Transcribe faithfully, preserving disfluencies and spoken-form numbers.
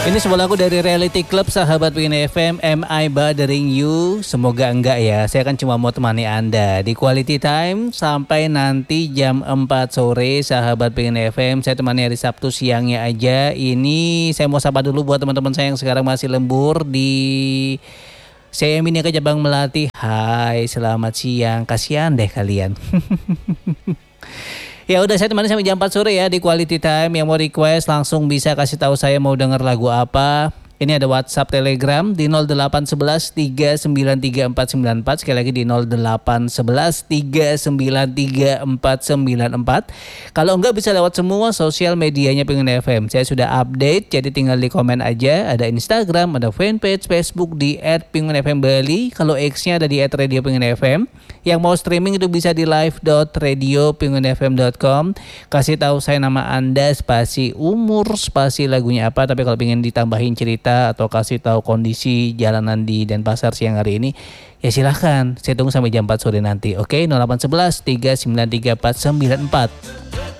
Ini sebuah lagu dari Reality Club, sahabat Pengen F M, Am I Bothering You? Semoga enggak ya, saya kan cuma mau temani Anda di Quality Time sampai nanti jam empat sore, sahabat Pengen F M. Saya temani hari Sabtu siangnya aja. Ini saya mau sapa dulu buat teman-teman saya yang sekarang masih lembur di C M Bhinneka Cabang Melati. Hai, selamat siang, kasihan deh kalian. Ya udah, saya temani sampai jam empat sore ya di Quality Time. Yang mau request langsung bisa kasih tahu saya mau denger lagu apa. Ini ada WhatsApp, Telegram di nol delapan satu satu tiga sembilan tiga empat sembilan empat. Sekali lagi di nol delapan satu satu tiga sembilan tiga empat sembilan empat. Kalau enggak bisa lewat semua sosial medianya Pengen F M. Saya sudah update, jadi tinggal di komen aja. Ada Instagram, ada fanpage Facebook di et pengen f m bali. Kalau X-nya ada di et radio pengen f m. Yang mau streaming itu bisa di live dot radio pengen f m dot com. Kasih tahu saya nama Anda, spasi umur, spasi lagunya apa. Tapi kalau pengen ditambahin cerita atau kasih tahu kondisi jalanan di Denpasar siang hari ini, ya silahkan. Saya tunggu sampai jam empat sore nanti. Oke, nol delapan satu satu tiga sembilan tiga empat sembilan empat.